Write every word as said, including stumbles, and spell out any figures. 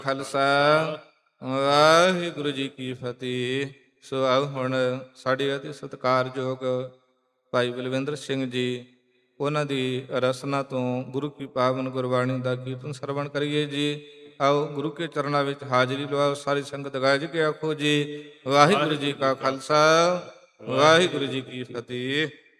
ਖਾਲਸਾ ਵਾਹਿਗੁਰੂ ਜੀ ਕੀ ਫਤਿਹ। ਸੋ ਆਓ ਹੁਣ ਸਾਡੇ ਅਤੀ ਸਤਿਕਾਰਯੋਗ ਭਾਈ ਬਲਵਿੰਦਰ ਸਿੰਘ ਜੀ, ਉਹਨਾਂ ਦੀ ਰਸਨਾ ਤੋਂ ਗੁਰੂ ਕੀ ਪਾਵਨ ਗੁਰਬਾਣੀ ਦਾ ਕੀਰਤਨ ਸਰਵਣ ਕਰੀਏ ਜੀ। ਆਓ ਗੁਰੂ ਕੇ ਚਰਨਾਂ ਵਿੱਚ ਹਾਜ਼ਰੀ ਲਵਾਓ। ਸਾਰੀ ਸੰਗਤ ਗਾਇਜ ਕੇ ਆਖੋ ਜੀ, ਵਾਹਿਗੁਰੂ ਜੀ ਕਾ ਖਾਲਸਾ ਵਾਹਿਗੁਰੂ ਜੀ ਕੀ ਫਤਿਹ।